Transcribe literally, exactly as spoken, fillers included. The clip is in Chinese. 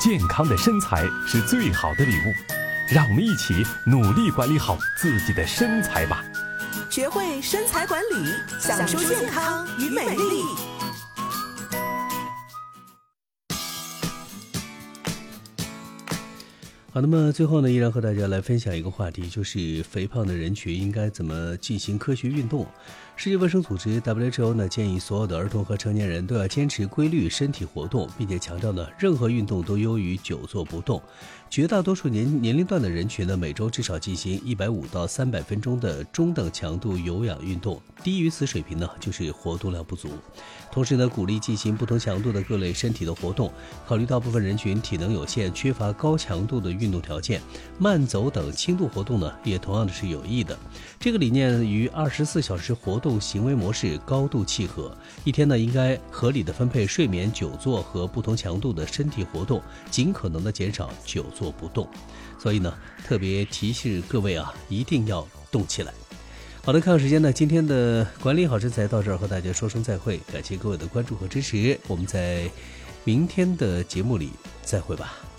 健康的身材是最好的礼物，让我们一起努力管理好自己的身材吧。 学会身材管理，享受健康与美丽。 好，那么最后呢，依然和大家来分享一个话题，就是肥胖的人群应该怎么进行科学运动。世界卫生组织 W H O 呢建议所有的儿童和成年人都要坚持规律身体活动，并且强调呢，任何运动都优于久坐不动。绝大多数年年龄段的人群呢，每周至少进行一百五十到三百分钟的中等强度有氧运动，低于此水平呢，就是活动量不足。同时呢，鼓励进行不同强度的各类身体的活动。考虑到部分人群体能有限，缺乏高强度的运动条件，慢走等轻度活动呢，也同样的是有益的。这个理念与二十四小时活动行为模式高度契合。一天呢，应该合理的分配睡眠、久坐和不同强度的身体活动，尽可能的减少久坐不动。所以呢，特别提示各位啊，一定要动起来。好的，看时间呢，今天的管理好身材到这儿和大家说声再会，感谢各位的关注和支持，我们在明天的节目里再会吧。